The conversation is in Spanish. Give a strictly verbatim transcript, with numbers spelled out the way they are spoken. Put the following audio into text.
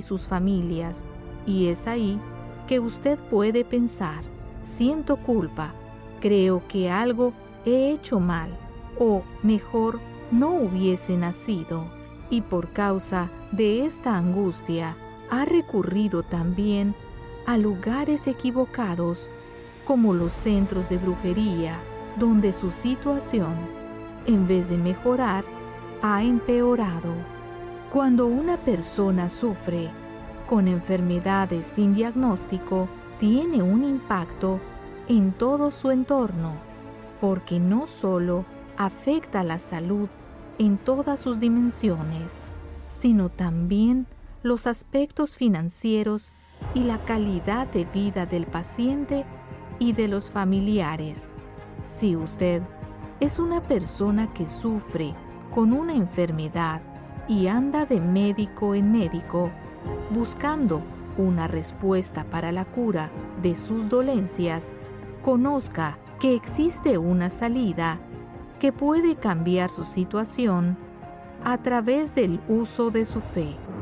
sus familias. Y es ahí que usted puede pensar: siento culpa, creo que algo he hecho mal, o mejor, no hubiese nacido. Y por causa de esta angustia, ha recurrido también a lugares equivocados, como los centros de brujería, donde su situación, en vez de mejorar, ha empeorado. Cuando una persona sufre con enfermedades sin diagnóstico, tiene un impacto en todo su entorno, porque no solo afecta la salud en todas sus dimensiones, sino también los aspectos financieros y la calidad de vida del paciente y de los familiares. Si usted es una persona que sufre con una enfermedad y anda de médico en médico buscando una respuesta para la cura de sus dolencias, conozca que existe una salida que puede cambiar su situación a través del uso de su fe.